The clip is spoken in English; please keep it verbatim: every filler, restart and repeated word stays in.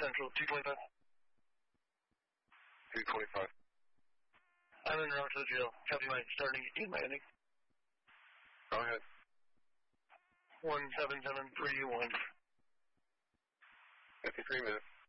Central, two twenty-five. two twenty-five. I'm en route to the jail. Copy mine. Starting in landing. Go ahead. one seven seven three one. fifty-three minutes.